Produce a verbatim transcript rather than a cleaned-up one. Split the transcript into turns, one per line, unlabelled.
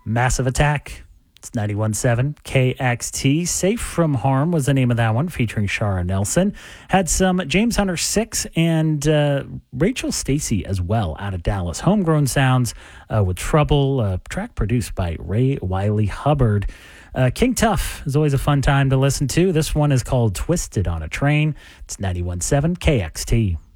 Massive Attack. It's ninety-one point seven K X T. Safe from Harm was the name of that one, featuring Shara Nelson. Had some James Hunter six and uh, Rachel Stacey as well out of Dallas. Homegrown Sounds uh, with Trouble, a track produced by Ray Wiley Hubbard. Uh, King Tough is always a fun time to listen to. This one is called Twisted on a Train. It's ninety-one point seven K X T.